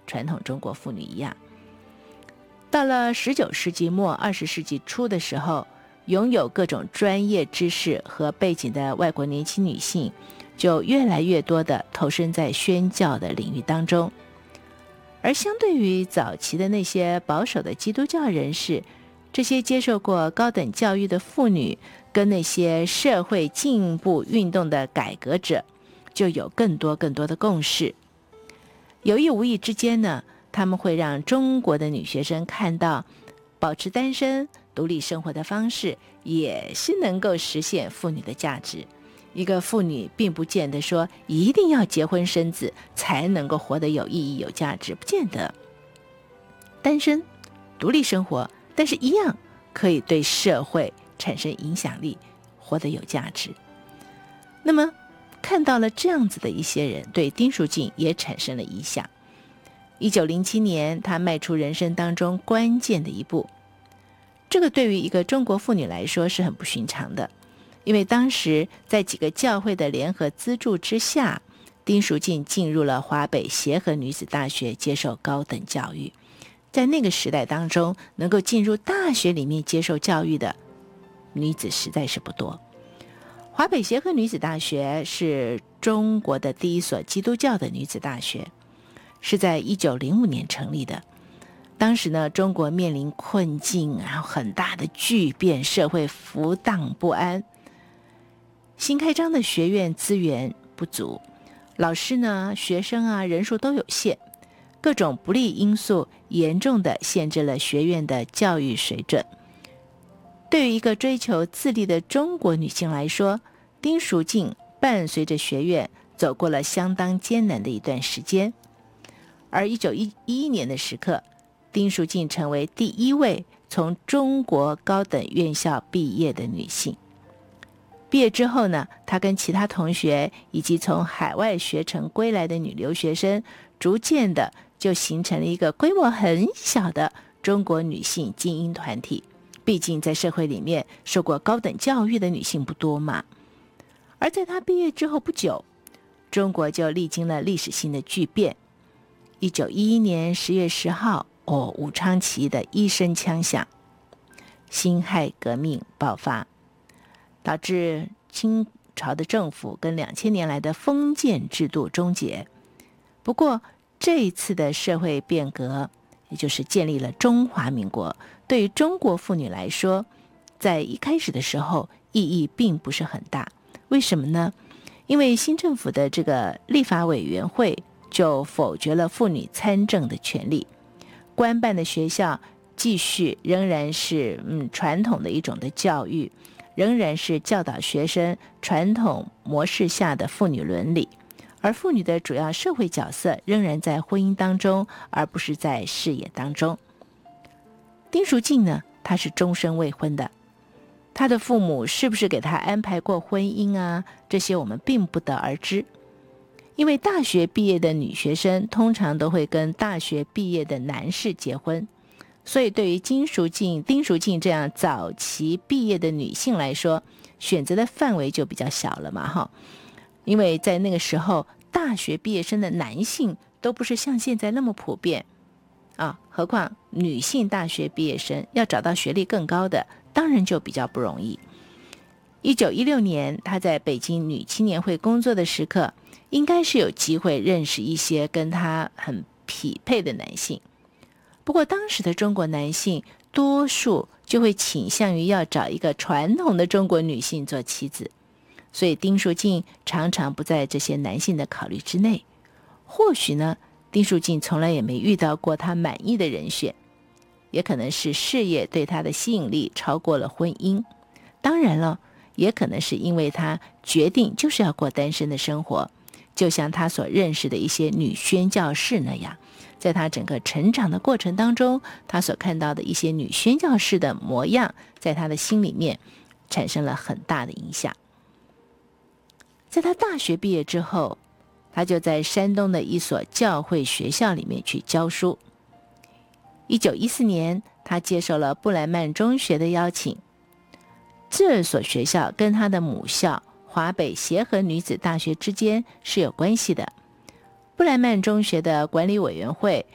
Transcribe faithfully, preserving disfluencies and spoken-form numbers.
传统中国妇女一样。到了十九世纪末二十世纪初的时候，拥有各种专业知识和背景的外国年轻女性就越来越多地投身在宣教的领域当中。而相对于早期的那些保守的基督教人士，这些接受过高等教育的妇女跟那些社会进步运动的改革者就有更多更多的共识。有意无意之间呢，他们会让中国的女学生看到保持单身独立生活的方式也是能够实现妇女的价值。一个妇女并不见得说一定要结婚生子才能够活得有意义有价值，不见得。单身独立生活，但是一样可以对社会产生影响力，活得有价值。那么看到了这样子的一些人，对丁淑静也产生了影响。一九零七年，她迈出人生当中关键的一步，这个对于一个中国妇女来说是很不寻常的。因为当时在几个教会的联合资助之下，丁淑静进入了华北协和女子大学接受高等教育。在那个时代当中，能够进入大学里面接受教育的女子实在是不多。华北协和女子大学是中国的第一所基督教的女子大学，是在一九零五年成立的。当时呢，中国面临困境，然后很大的巨变，社会浮荡不安。新开张的学院资源不足，老师呢、学生啊人数都有限，各种不利因素严重地限制了学院的教育水准。对于一个追求自立的中国女性来说，丁淑静伴随着学院走过了相当艰难的一段时间。而一九一一年的时刻，丁淑静成为第一位从中国高等院校毕业的女性。毕业之后呢，她跟其他同学以及从海外学成归来的女留学生，逐渐的就形成了一个规模很小的中国女性精英团体。毕竟在社会里面受过高等教育的女性不多嘛。而在她毕业之后不久，中国就历经了历史性的巨变。一九一一年十月十号，哦，武昌起义的一声枪响，辛亥革命爆发，导致清朝的政府跟两千年来的封建制度终结。不过这一次的社会变革，也就是建立了中华民国，对于中国妇女来说，在一开始的时候意义并不是很大。为什么呢？因为新政府的这个立法委员会就否决了妇女参政的权利，官办的学校继续仍然是嗯传统的一种的教育，仍然是教导学生传统模式下的妇女伦理，而妇女的主要社会角色仍然在婚姻当中，而不是在事业当中。丁淑静呢，她是终身未婚的，她的父母是不是给她安排过婚姻啊？这些我们并不得而知。因为大学毕业的女学生通常都会跟大学毕业的男士结婚，所以对于丁淑静、丁淑静这样早期毕业的女性来说，选择的范围就比较小了嘛，哈。因为在那个时候，大学毕业生的男性都不是像现在那么普遍啊，何况女性大学毕业生要找到学历更高的，当然就比较不容易。一九一六年，她在北京女青年会工作的时刻，应该是有机会认识一些跟她很匹配的男性。不过当时的中国男性多数就会倾向于要找一个传统的中国女性做妻子，所以丁淑静常常不在这些男性的考虑之内。或许呢，丁淑静从来也没遇到过她满意的人选，也可能是事业对她的吸引力超过了婚姻。当然了，也可能是因为她决定就是要过单身的生活，就像她所认识的一些女宣教士那样，在她整个成长的过程当中，她所看到的一些女宣教士的模样，在她的心里面产生了很大的影响。在她大学毕业之后，她就在山东的一所教会学校里面去教书。一九一四年，她接受了布莱曼中学的邀请。这所学校跟她的母校华北协和女子大学之间是有关系的。布莱曼中学的管理委员会